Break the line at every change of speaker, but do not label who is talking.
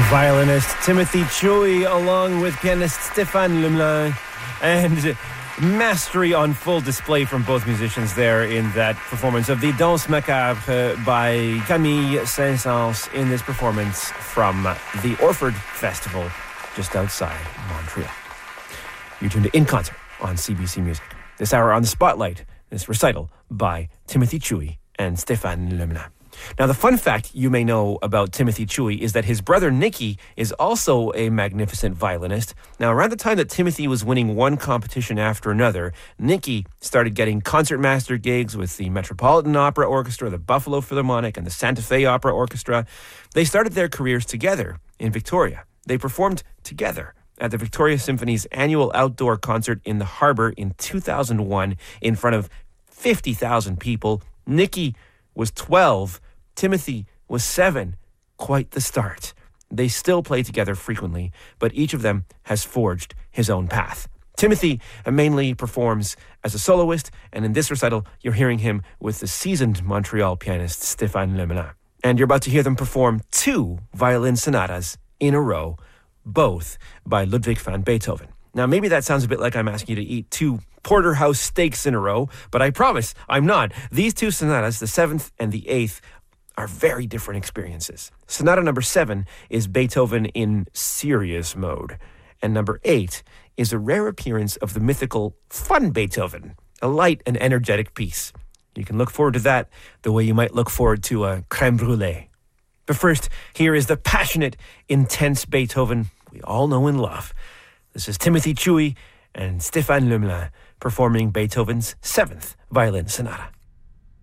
Violinist Timothy Chuy along with pianist Stéphane Lemelin, and mastery on full display from both musicians there in that performance of the Danse Macabre by Camille Saint-Saëns in this performance from the Orford Festival just outside Montreal. You're tuned to In Concert on CBC Music. This hour on the Spotlight, this recital by Timothy Chuy and Stéphane Lemelin. Now, the fun fact you may know about Timothy Chuy is that his brother Nicky is also a magnificent violinist. Now, around the time that Timothy was winning one competition after another, Nicky started getting concertmaster gigs with the Metropolitan Opera Orchestra, the Buffalo Philharmonic, and the Santa Fe Opera Orchestra. They started their careers together in Victoria. They performed together at the Victoria Symphony's annual outdoor concert in the Harbour in 2001 in front of 50,000 people. Nicky was 12, Timothy was 7. Quite the start. They still play together frequently, but each of them has forged his own path. Timothy mainly performs as a soloist, and in this recital, you're hearing him with the seasoned Montreal pianist Stéphane Lemelin. And you're about to hear them perform 2 violin sonatas in a row, both by Ludwig van Beethoven. Now, maybe that sounds a bit like I'm asking you to eat 2 porterhouse steaks in a row, but I promise I'm not. These 2 sonatas, the 7th and the 8th, are very different experiences. Sonata number 7 is Beethoven in serious mode, and number 8 is a rare appearance of the mythical fun Beethoven, a light and energetic piece. You can look forward to that the way you might look forward to a crème brûlée. But first, here is the passionate, intense Beethoven we all know and love. This is Timothy Chuy and Stéphane Lemelin performing Beethoven's 7th Violin Sonata.